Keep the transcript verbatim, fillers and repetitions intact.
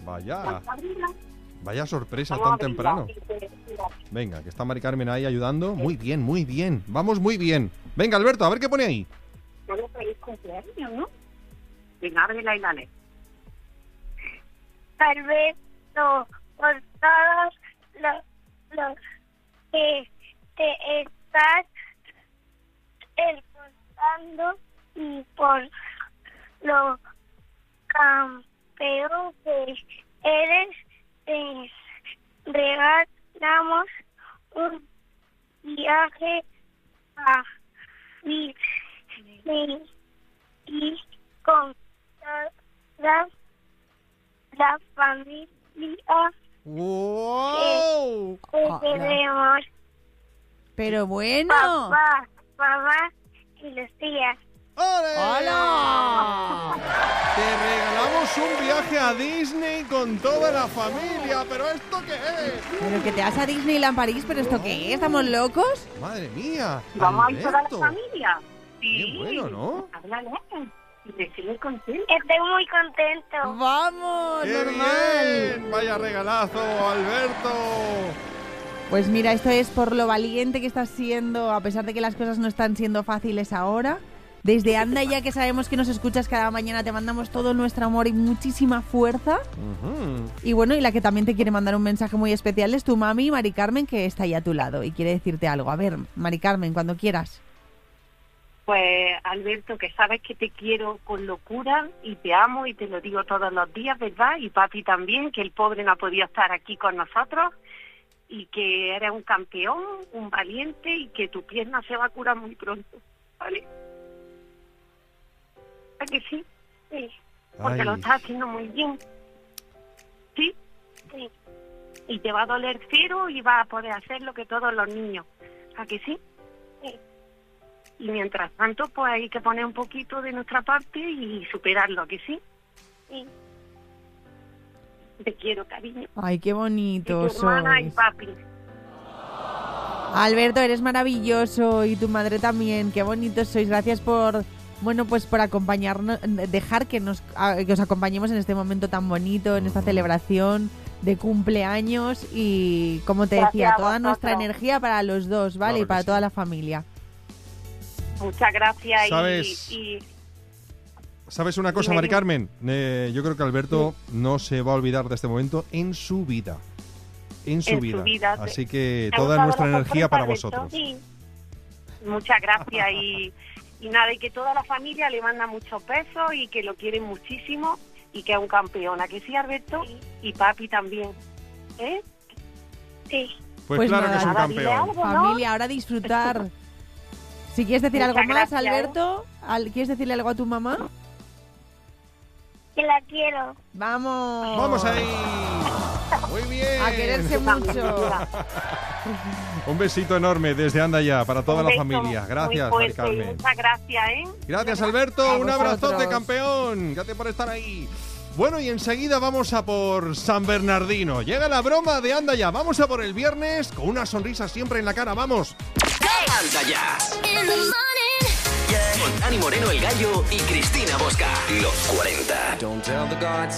Vaya. Vaya sorpresa tan temprano. Venga, que está Mari Carmen ahí ayudando. Muy bien, muy bien. Vamos muy bien. Venga, Alberto, a ver qué pone ahí. Todo feliz cumpleaños, ¿no? Venga, ábrela y dale. Alberto, por todos los, los que te estás esforzando y por lo campeón que eres, te regalamos un viaje a Disney y con toda la familia. ¡Wow! Que te queremos. Pero bueno. Papá, mamá y los tías. ¡Ole! ¡Hola! Te regalamos un viaje a Disney con toda la familia. ¿Pero esto qué es? Pero que te vas a Disneyland París, ¿pero esto qué es? ¿Estamos locos? Madre mía. ¿Vamos a ir toda la Alberto. familia? Sí. Qué bueno, ¿no? Háblale. Y decirle contento. Estoy muy contento. ¡Vamos! ¡Qué normal. bien! ¡Vaya regalazo, Alberto! Pues mira, esto es por lo valiente que estás siendo, a pesar de que las cosas no están siendo fáciles ahora. Desde Anda Ya, que sabemos que nos escuchas cada mañana, te mandamos todo nuestro amor y muchísima fuerza. Uh-huh. Y bueno, y la que también te quiere mandar un mensaje muy especial es tu mami, Mari Carmen, que está ahí a tu lado y quiere decirte algo. A ver, Mari Carmen, cuando quieras. Pues, Alberto, que sabes que te quiero con locura y te amo y te lo digo todos los días, ¿verdad? Y papi también, que el pobre no ha podido estar aquí con nosotros y que eres un campeón, un valiente y que tu pierna se va a curar muy pronto, ¿vale? ¿A que sí? Sí. Porque Ay. lo estás haciendo muy bien. ¿Sí? Sí. Y te va a doler cero y vas a poder hacer lo que todos los niños. ¿A que sí? Sí. Y mientras tanto, pues hay que poner un poquito de nuestra parte y superarlo, ¿a que sí? Sí. Te quiero, cariño. Ay, qué Y bonito tu hermana y sois. papi. Alberto, eres maravilloso y tu madre también. Qué bonitos sois. Gracias por, bueno, pues por acompañarnos, dejar que nos a- que os acompañemos en este momento tan bonito, en esta celebración de cumpleaños y, como te Gracias decía, a toda vosotros. nuestra energía para los dos, ¿vale? Claro y que para sí. toda la familia. Muchas gracias. ¿Sabes? Y, y ¿Sabes una cosa, Dime, Mari dime. Carmen? Eh, yo creo que Alberto no se va a olvidar de este momento en su vida. En su En su vida. vida. Así que ¿Te ha toda gustado nuestra la energía sorpresa, para Alberto? vosotros. Sí. muchas gracias. y, y nada, y que toda la familia le manda muchos besos y que lo quieren muchísimo y que es un campeón. ¿A que sí, Alberto? Sí. Y papi también. ¿Eh? Sí. Pues, Pues claro nada, que es un nada, dile campeón. algo, ¿no? Familia, ahora disfrutar. Si quieres decir Muchas algo más, gracias, ¿eh? Alberto, al- ¿quieres decirle algo a tu mamá? Que la quiero. Vamos. ¡Vamos ahí! Muy bien. A quererse mucho. Un besito enorme desde Anda Ya para toda Un la beso familia. muy Gracias, Mari fuerte y Carmen. Muchas gracias, ¿eh? Gracias, Alberto. A Un abrazote, vosotros. campeón. Gracias por estar ahí. Bueno, y enseguida vamos a por San Bernardino. Llega la broma de Anda Ya. Vamos a por el viernes con una sonrisa siempre en la cara. ¡Vamos! Anda Ya. Con Dani Moreno, el Gallo y Cristina Bosca. Los cuarenta.